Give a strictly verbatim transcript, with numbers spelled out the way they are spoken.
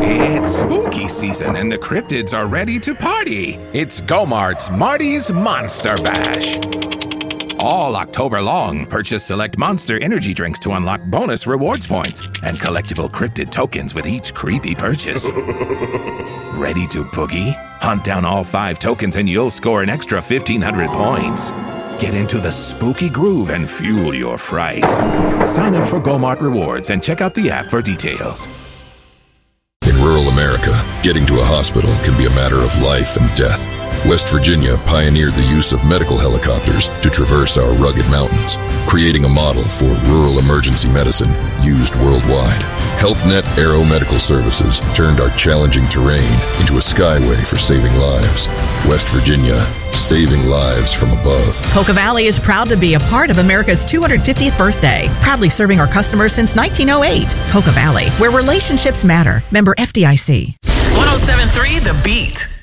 It's spooky season and the cryptids are ready to party. It's Go-Mart's Marty's Monster Bash. All October long, purchase select Monster energy drinks to unlock bonus rewards points and collectible cryptid tokens with each creepy purchase. Ready to boogie? Hunt down all five tokens and you'll score an extra fifteen hundred points. Get into the spooky groove and fuel your fright. Sign up for Go-Mart Rewards and check out the app for details. In rural America, getting to a hospital can be a matter of life and death. West Virginia pioneered the use of medical helicopters to traverse our rugged mountains, creating a model for rural emergency medicine used worldwide. HealthNet Aero Medical Services turned our challenging terrain into a skyway for saving lives. West Virginia, saving lives from above. Polka Valley is proud to be a part of America's two hundred fiftieth birthday, proudly serving our customers since nineteen oh eight. Polka Valley, where relationships matter. Member F D I C. one oh seven point three The Beat.